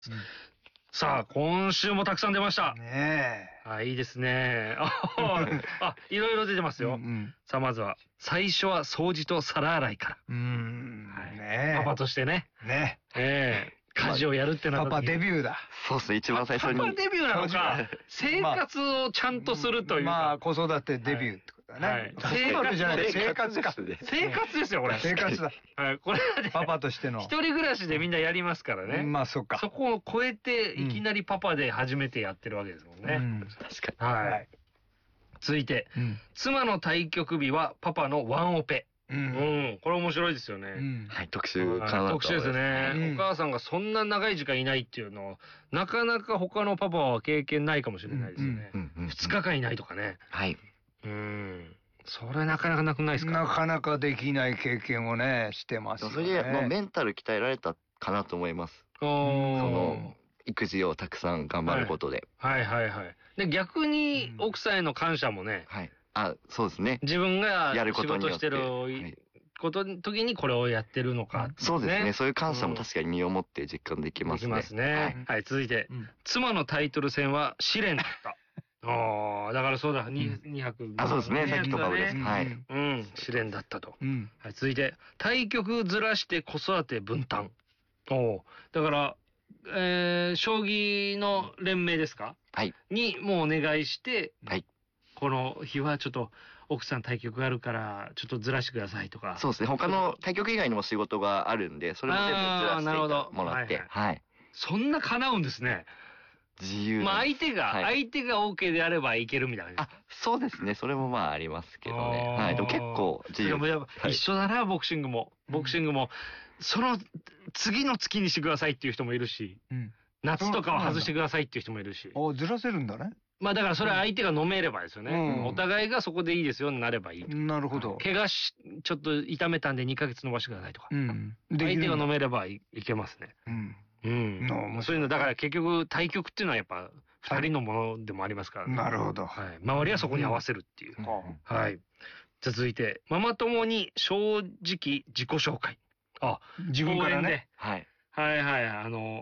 さあ、今週もたくさん出ました。 ねえ。あ、いいですね。あ、いろいろ出てますよ。さあ、まずは、最初は掃除と皿洗いから。 ねえ。 パパとしてね。 ねえ。家事をやるってなった時。 パパデビューだ。 そうですね、一番最初に。 パパデビューなのか、生活をちゃんとするというか。 まあ、子育てデビューってことだね。生活じゃない、生活か。 生活ですよ、これ。 生活だ。 はい、これパパとしての。 一人暮らしでみんなやりますからね。 まあ、そっか。 そこを超えて、いきなりパパで初めてやってるわけですもんね。 確かに。はい。続いて、妻の対局日はパパのワンオペ。これ面白いですよね。 はい、特集かなと。 特集ですね。お母さんがそんな長い時間いないっていうのは、なかなか他のパパは経験ないかもしれないですよね。2日間いないとかね。 はい。 それなかなかなくないですか？ なかなかできない経験をね、してますよね。 それで、メンタル鍛えられたかなと思います。その、育児をたくさん頑張ることで。 はいはいはい。で、逆に奥さんへの感謝もね。 はい。あ、そうですね。 自分が仕事してる時にこれをやってるのか。 そうですね。そういう感謝も確かに身をもって実感できますね。 できますね。はい、続いて。妻のタイトル戦は試練だった。ああ、だからそうだ、200。 あ、そうですね。さっきとかもです。はい。 試練だったと。はい、続いて。対局ずらして子育て分担。だから、将棋の連盟ですか？ はい。 にもうお願いして、 はい。 この日はちょっと奥さん対局があるからちょっとずらしてくださいとか。 そうですね。他の対局以外にも仕事があるんで、それも全部ずらしてもらって。はい。 そんな叶うんですね。 自由。 まあ相手が OK であればいけるみたいな。 あ、そうですね。それもまあありますけどね。はい。でも結構自由。 一緒だな、ボクシングも。ボクシングも、その次の月にしてくださいっていう人もいるし、夏とかは外してくださいっていう人もいるし。 ずらせるんだね。 まあだからそれは相手が飲めればですよね。お互いがそこでいいですよになればいい。 なるほど。 怪我ちょっと痛めたんで2ヶ月伸ばしてくださいとか。相手が飲めればいけますね。そういうの、だから結局対局っていうのはやっぱ2人のものでもありますからね。 なるほど。 はい。周りはそこに合わせるっていう。はい。続いて、ママ友に正直自己紹介。 自分からね。 はい。 はいはい。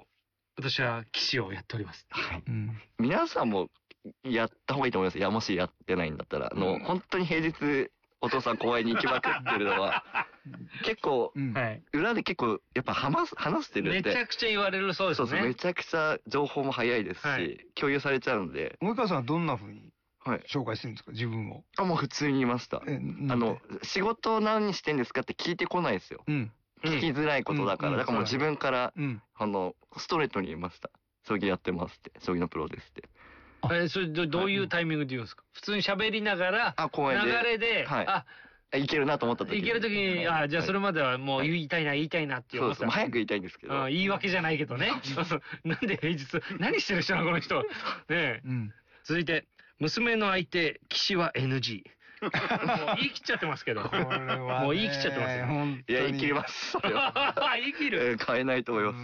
私は棋士をやっております。 はい。皆さんもやった方がいいと思います。いや、もしやってないんだったら、本当に平日、お父さん公園に行きまくってるのは、結構、裏で結構、やっぱ話してるんで。 めちゃくちゃ言われるそうですね。 そうそう、めちゃくちゃ情報も早いですし、共有されちゃうんで。 及川さんはどんな風に紹介するんですか、自分を。 もう普通に言いました。仕事何してんですかって聞いてこないですよ。聞きづらいことだから。だからもう自分から、ストレートに言いました。将棋やってますって。将棋のプロですって。 それどういうタイミングで言うんですか？普通に喋りながら、流れで、 いけるなと思った時に。 いける時に、じゃあそれまではもう言いたいなって思った。 そうです。早く言いたいんですけど。 言い訳じゃないけどね。なんで平日、何してる人なのこの人。ねえ。続いて、娘の相手、棋士は NG。もう言い切っちゃってますけど。もう言い切っちゃってますよ。 いや、言い切ります。 言い切る。 変えないと思います。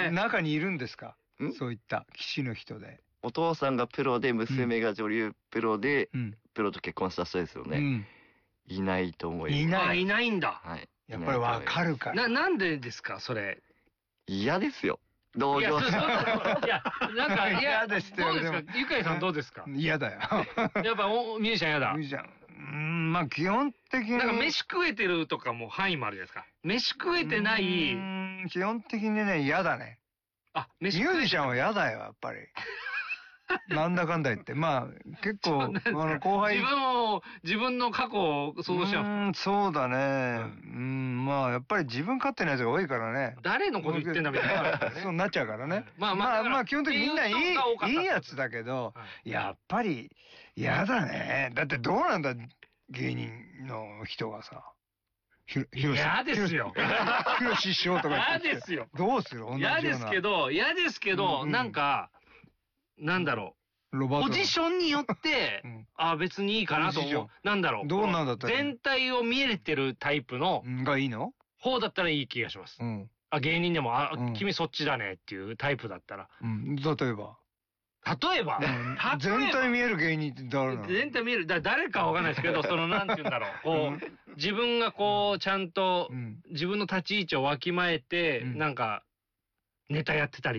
中にいるんですか？そういった棋士の人で。 お父さんがプロで、娘が女流プロで、プロと結婚した人ですよね。いないと思います。 いないんだ。 はい。 やっぱりわかるから。 なんでですか、それ。 嫌ですよ。同業者。 いや、なんか、嫌ですって。どうですか？ゆかいさんどうですか？ 嫌だよ。 やっぱミュージシャン嫌だ。 ミュージシャン。まあ基本的に。 なんか飯食えてるとかも範囲もあるじゃないですか。飯食えてない。 基本的にね、嫌だね。ミュージシャンは嫌だよ、やっぱり。なんだかんだ言って。まあ、結構、後輩。 自分の過去を想像します。 そうだね。まあ、やっぱり自分勝手なやつが多いからね。 誰のこと言ってんだみたいな。 そうなっちゃうからね。まあ、基本的にみんないいやつだけど、やっぱり嫌だね。だってどうなんだ、芸人の人がさ。 嫌ですよ。 ヒロシ師匠とか。 嫌ですよ。 どうする？ 嫌ですけど、なんか、なんだろう。ポジションによって、別にいいかなと思う。なんだろう。 どうなんだったら全体を見れてるタイプの、 がいいの？ 方だったらいい気がします。芸人でも、君そっちだねっていうタイプだったら。 例えば全体見える芸人って誰なの？ 全体見える。誰かわかんないですけど、なんて言うんだろう。自分がちゃんと、自分の立ち位置をわきまえて、なんか、 ネタやってたり